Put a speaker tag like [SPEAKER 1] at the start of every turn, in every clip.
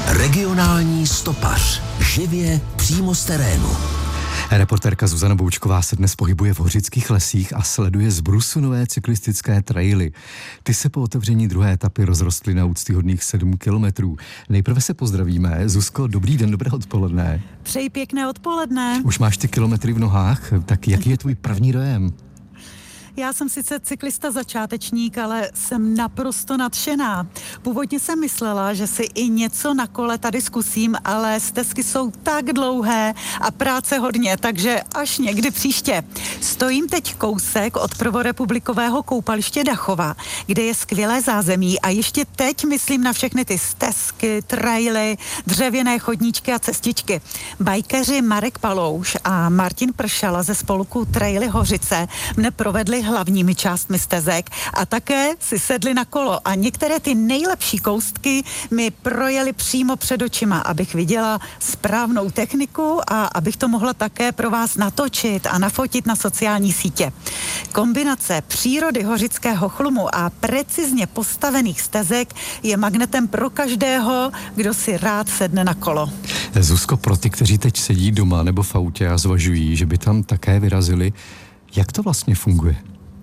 [SPEAKER 1] Regionální stopař. Živě přímo z terénu.
[SPEAKER 2] Reportérka Zuzana Boučková se dnes pohybuje v Hořických lesích a sleduje z brusu nové cyklistické traily. Ty se po otevření druhé etapy rozrostly na úctyhodných 7 kilometrů. Nejprve se pozdravíme. Zuzko, dobrý den, dobré odpoledne.
[SPEAKER 3] Přeji pěkné odpoledne.
[SPEAKER 2] Už máš ty kilometry v nohách, tak jaký je tvůj první dojem?
[SPEAKER 3] Já jsem sice cyklista začátečník, ale jsem naprosto nadšená. Původně jsem myslela, že si i něco na kole tady zkusím, ale stezky jsou tak dlouhé a práce hodně, takže až někdy příště. Stojím teď kousek od prvorepublikového koupaliště Dachova, kde je skvělé zázemí a ještě teď myslím na všechny ty stezky, traily, dřevěné chodníčky a cestičky. Bajkeři Marek Palouš a Martin Pršala ze spolku Traily Hořice mne provedli hlavními částmi stezek a také si sedli na kolo a některé ty nejlepší koustky mi projeli přímo před očima, abych viděla správnou techniku a abych to mohla také pro vás natočit a nafotit na sociální sítě. Kombinace přírody hořického chlumu a precizně postavených stezek je magnetem pro každého, kdo si rád sedne na kolo.
[SPEAKER 2] Zuzko, pro ty, kteří teď sedí doma nebo v autě a zvažují, že by tam také vyrazili, jak to vlastně funguje?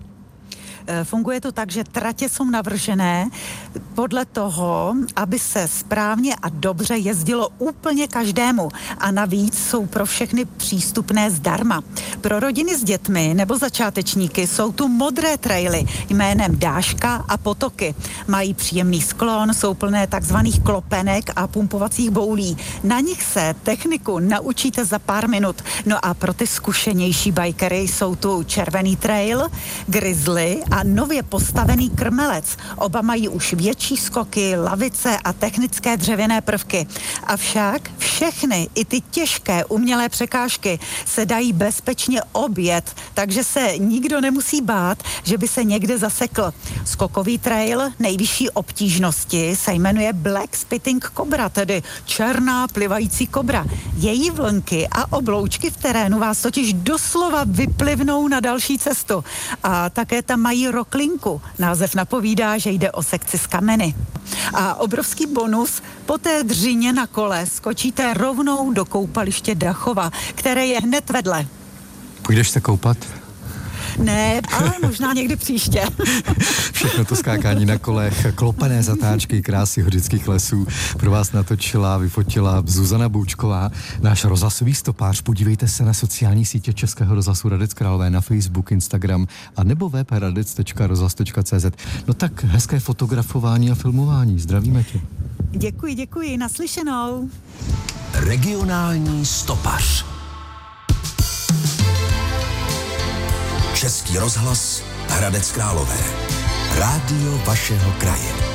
[SPEAKER 3] Funguje to tak, že tratě jsou navržené podle toho, aby se správně a dobře jezdilo úplně každému. A navíc jsou pro všechny přístupné zdarma. Pro rodiny s dětmi nebo začátečníky jsou tu modré traily jménem Dáška a Potoky. Mají příjemný sklon, jsou plné takzvaných klopenek a pumpovacích boulí. Na nich se techniku naučíte za pár minut. No a pro ty zkušenější bajkery jsou tu červený trail, grizzly a nově postavený krmelec. Oba mají už větší skoky, lavice a technické dřevěné prvky. Avšak všechny, i ty těžké umělé překážky se dají bezpečně objet, takže se nikdo nemusí bát, že by se někde zasekl. Skokový trail nejvyšší obtížnosti se jmenuje Black Spitting Cobra, tedy černá plivající kobra. Její vlnky a obloučky v terénu vás totiž doslova vyplivnou na další cestu. A také tam mají roklinku. Název napovídá, že jde o sekci z kameny. A obrovský bonus, po té dřině na kole skočíte rovnou do koupaliště Dachova, které je hned vedle.
[SPEAKER 2] Půjdeš se koupat?
[SPEAKER 3] Ne, ale možná někdy příště.
[SPEAKER 2] Všechno to skákání na kolech, klopené zatáčky, krásy Hořických lesů pro vás natočila, vyfotila Zuzana Boučková, náš rozhlasový stopář. Podívejte se na sociální sítě Českého rozhlasu Hradec Králové, na Facebook, Instagram a nebo web hradec.rozhlas.cz. No tak hezké fotografování a filmování. Zdravíme tě.
[SPEAKER 3] Děkuji, naslyšenou.
[SPEAKER 1] Regionální stopař. Český rozhlas Hradec Králové. Rádio vašeho kraje.